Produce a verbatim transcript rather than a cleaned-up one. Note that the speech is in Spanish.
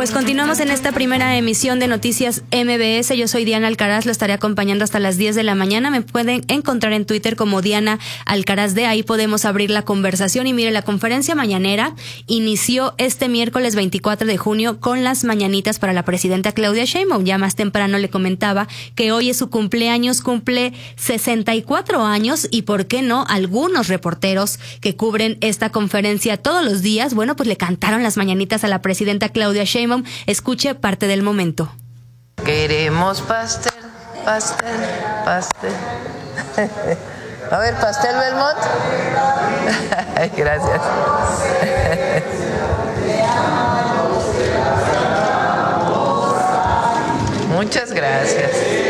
Pues continuamos en esta primera emisión de Noticias M B S. Yo soy Diana Alcaraz, lo estaré acompañando hasta las diez de la mañana. Me pueden encontrar en Twitter como Diana Alcaraz de ahí podemos abrir la conversación. Y mire, la conferencia mañanera inició este miércoles veinticuatro de junio con las mañanitas para la presidenta Claudia Sheinbaum. Ya más temprano le comentaba que hoy es su cumpleaños, cumple sesenta y cuatro años y por qué no, algunos reporteros que cubren esta conferencia todos los días, bueno, pues le cantaron las mañanitas a la presidenta Claudia Sheinbaum. Escuche parte del momento. Queremos pastel, pastel, pastel. A ver, pastel Belmont. Ay, gracias. Muchas gracias.